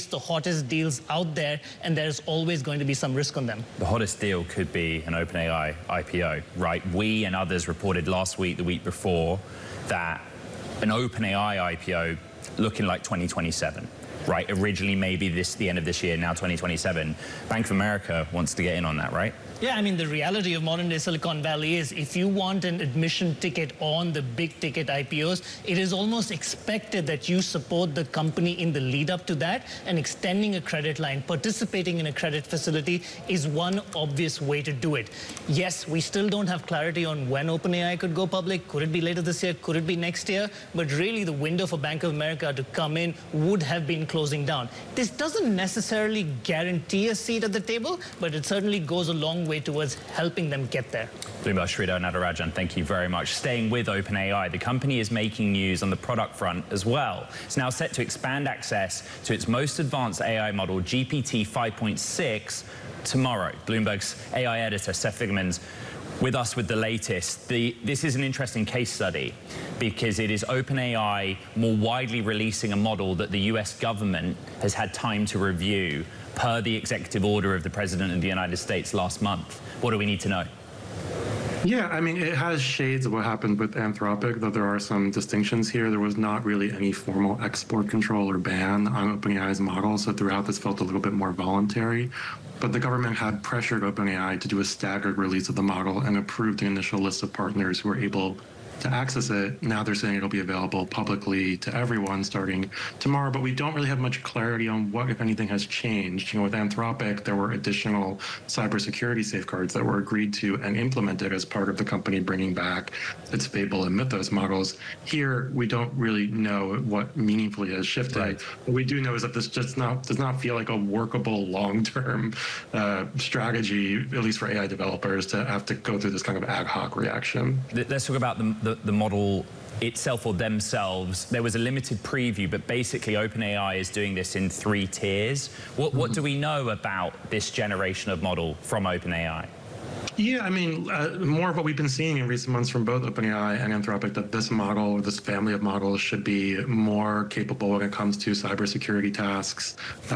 the hottest deals out there, and there's always going to be some risk on them. The hottest deal could be an OpenAI IPO, right? We and others reported last week, the week before, that an OpenAI IPO looking like 2027. Right, originally maybe the end of this year, now 2027. Bank of America wants to get in on that, right? Yeah, I mean, the reality of modern-day Silicon Valley is if you want an admission ticket on the big-ticket IPOs, it is almost expected that you support the company in the lead-up to that, and extending a credit line, participating in a credit facility is one obvious way to do it. Yes, we still don't have clarity on when OpenAI could go public. Could it be later this year? Could it be next year? But really, the window for Bank of America to come in would have been closing down. This doesn't necessarily guarantee a seat at the table, but it certainly goes a long way towards helping them get there. Bloomberg, Sridhar Natarajan, thank you very much. Staying with OpenAI, the company is making news on the product front as well. It's now set to expand access to its most advanced AI model, GPT 5.6, tomorrow. Bloomberg's AI editor, Seth Figman's with us with the latest. This is an interesting case study because it is OpenAI more widely releasing a model that the US government has had time to review per the executive order of the President of the United States last month. What do we need to know? Yeah, I mean, it has shades of what happened with Anthropic, though there are some distinctions here. There was not really any formal export control or ban on OpenAI's model, so throughout this felt a little bit more voluntary. But the government had pressured OpenAI to do a staggered release of the model and approved the initial list of partners who were able to access it. Now they're saying it'll be available publicly to everyone starting tomorrow, but we don't really have much clarity on what, if anything, has changed. You know, with Anthropic, there were additional cybersecurity safeguards that were agreed to and implemented as part of the company bringing back its Fable and Mythos models. Here, we don't really know what meaningfully has shifted. Right. What we do know is that this just does not feel like a workable long-term strategy, at least for AI developers, to have to go through this kind of ad hoc reaction. Let's talk about the model itself or themselves. There was a limited preview, but basically OpenAI is doing this in 3 tiers. What do we know about this generation of model from OpenAI? Yeah, I mean, more of what we've been seeing in recent months from both OpenAI and Anthropic, that this model, or this family of models, should be more capable when it comes to cybersecurity tasks,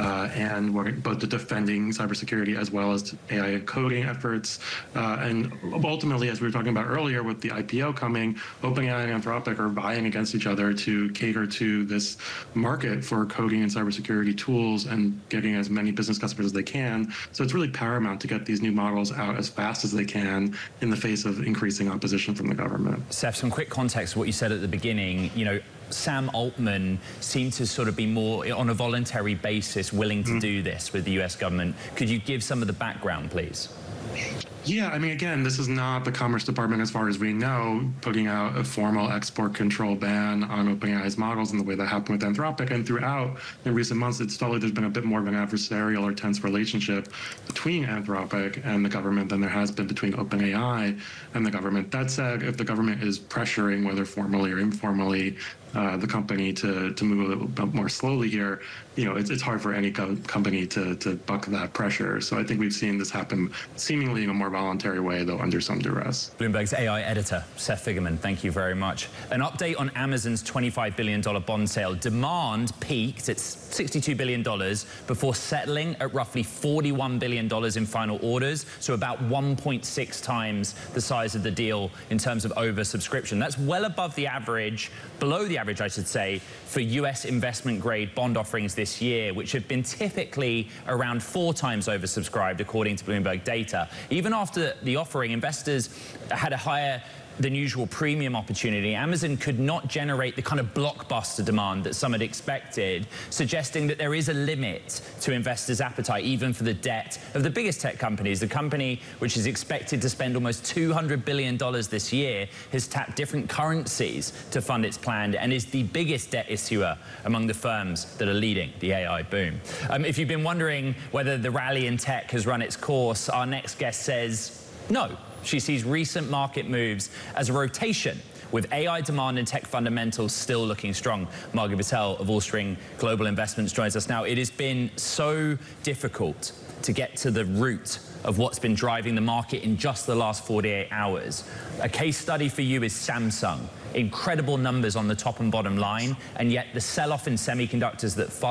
and both the defending cybersecurity as well as AI coding efforts. And ultimately, as we were talking about earlier with the IPO coming, OpenAI and Anthropic are vying against each other to cater to this market for coding and cybersecurity tools and getting as many business customers as they can. So it's really paramount to get these new models out as fast as they can in the face of increasing opposition from the government. Seth, some quick context to what you said at the beginning. You know, Sam Altman seemed to sort of be more on a voluntary basis willing to do this with the US government. Could you give some of the background, please? Yeah, I mean, again, this is not the Commerce Department, as far as we know, putting out a formal export control ban on OpenAI's models in the way that happened with Anthropic. And throughout, in recent months, it's felt like there's been a bit more of an adversarial or tense relationship between Anthropic and the government than there has been between OpenAI and the government. That said, if the government is pressuring, whether formally or informally, the company to move a little bit more slowly here, you know, it's hard for any company to buck that pressure. So I think we've seen this happen seemingly in a more voluntary way, though under some duress. Bloomberg's AI editor, Seth Figman, thank you very much. An update on Amazon's $25 billion bond sale. Demand peaked at $62 billion before settling at roughly $41 billion in final orders, so about 1.6 times the size of the deal in terms of oversubscription. That's well above the average, below the average, I should say, for US investment-grade bond offerings this year, which have been typically around 4 times oversubscribed, according to Bloomberg data. Even after the offering, investors had a higher than usual premium opportunity. Amazon could not generate the kind of blockbuster demand that some had expected, suggesting that there is a limit to investors' appetite, even for the debt of the biggest tech companies. The company, which is expected to spend almost $200 billion this year, has tapped different currencies to fund its plan and is the biggest debt issuer among the firms that are leading the AI boom. If you've been wondering whether the rally in tech has run its course, our next guest says no. She sees recent market moves as a rotation, with AI demand and tech fundamentals still looking strong. Margaret Patel of Allspring Global Investments joins us now. It has been so difficult to get to the root of what's been driving the market in just the last 48 hours. A case study for you is Samsung. Incredible numbers on the top and bottom line, and yet the sell-off in semiconductors that